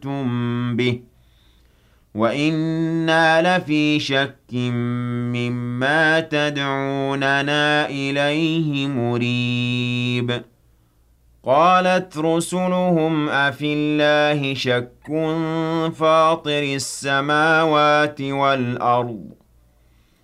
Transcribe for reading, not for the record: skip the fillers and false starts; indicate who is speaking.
Speaker 1: أَمَنتُم بِهِ وَإِنَّا لَفِي شَكٍّ مِّمَّا تَدْعُونَنَا إِلَيْهِ مُرِيبٍ قالت رسلهم أفي الله شك فاطر السماوات والأرض